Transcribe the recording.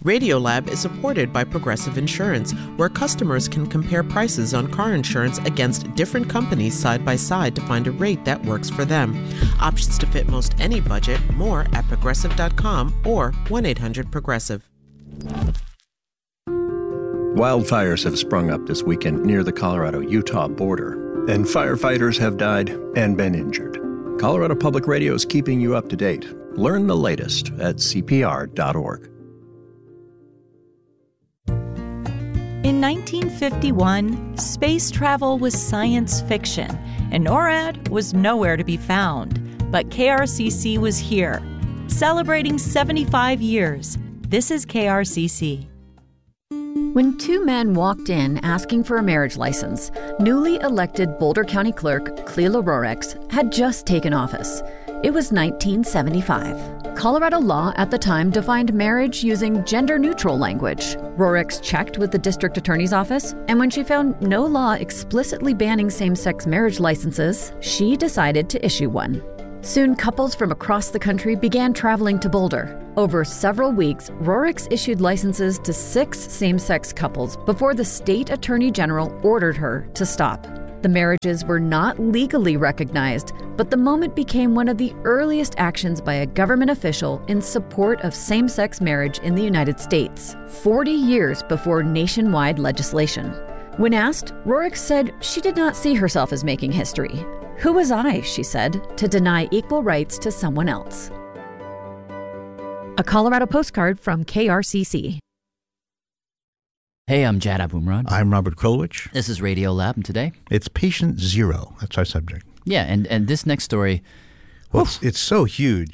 Radiolab is supported by Progressive Insurance, where customers can compare prices on car insurance against different companies side by side to find a rate that works for them. Options to fit most any budget. More at Progressive.com or 1-800-PROGRESSIVE. Wildfires have sprung up this weekend near the Colorado-Utah border, and firefighters have died and been injured. Colorado Public Radio is keeping you up to date. Learn the latest at CPR.org. In 1951, space travel was science fiction, and NORAD was nowhere to be found. But KRCC was here, celebrating 75 years. This is KRCC. When two men walked in asking for a marriage license, newly elected Boulder County Clerk Clela Rorex had just taken office. It was 1975. Colorado law at the time defined marriage using gender-neutral language. Rorex checked with the district attorney's office, and when she found no law explicitly banning same-sex marriage licenses, she decided to issue one. Soon, couples from across the country began traveling to Boulder. Over several weeks, Rorex issued licenses to 6 same-sex couples before the state attorney general ordered her to stop. The marriages were not legally recognized, but the moment became one of the earliest actions by a government official in support of same-sex marriage in the United States, 40 years before nationwide legislation. When asked, Rorex said she did not see herself as making history. "Who was I," she said, "to deny equal rights to someone else?" A Colorado postcard from KRCC. Hey, I'm Jad Abumrad. I'm Robert Krulwich. This is Radiolab, and today it's Patient Zero. That's our subject. Yeah, and this next story... Well, it's so huge.